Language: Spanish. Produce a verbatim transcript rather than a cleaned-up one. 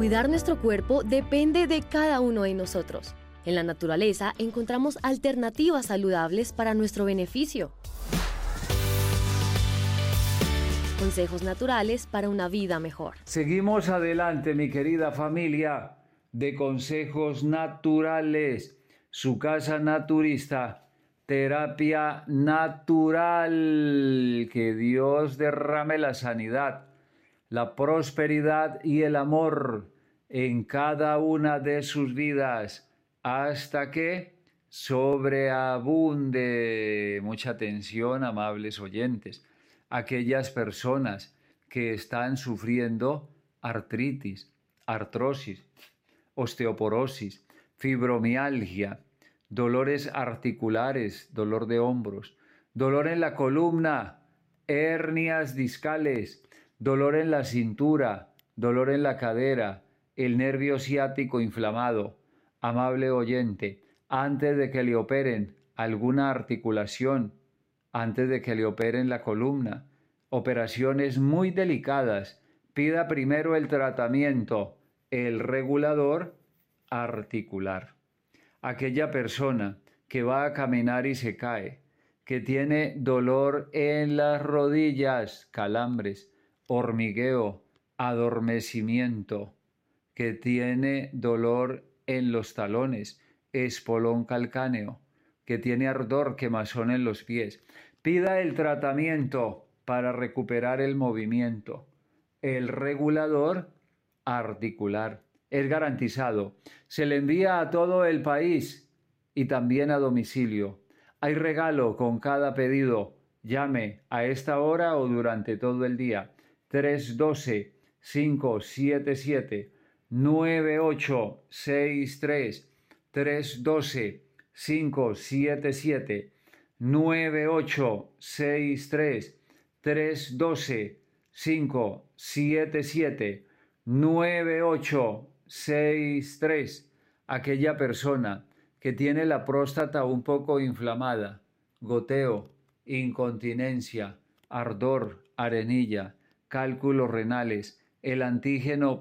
Cuidar nuestro cuerpo depende de cada uno de nosotros. En la naturaleza encontramos alternativas saludables para nuestro beneficio. Consejos naturales para una vida mejor. Seguimos adelante, mi querida familia de Consejos Naturales, su casa naturista, terapia natural. Que Dios derrame la sanidad, la prosperidad y el amor en cada una de sus vidas, hasta que sobreabunde. Mucha atención, amables oyentes. Aquellas personas que están sufriendo artritis, artrosis, osteoporosis, fibromialgia, dolores articulares, dolor de hombros, dolor en la columna, hernias discales, dolor en la cintura, dolor en la cadera, el nervio ciático inflamado. Amable oyente, antes de que le operen alguna articulación, antes de que le operen la columna, operaciones muy delicadas, pida primero el tratamiento, el regulador articular. Aquella persona que va a caminar y se cae, que tiene dolor en las rodillas, calambres, hormigueo, adormecimiento, que tiene dolor en los talones, espolón calcáneo, que tiene ardor, quemazón en los pies, pida el tratamiento para recuperar el movimiento. El regulador articular es garantizado. Se le envía a todo el país y también a domicilio. Hay regalo con cada pedido. Llame a esta hora o durante todo el día. tres uno dos, cinco siete siete, nueve ocho seis tres. tres uno dos, cinco siete siete, nueve ocho seis tres. tres uno dos, cinco siete siete, nueve ocho seis tres. Aquella persona que tiene la próstata un poco inflamada, goteo, incontinencia, ardor, arenilla, cálculos renales, el antígeno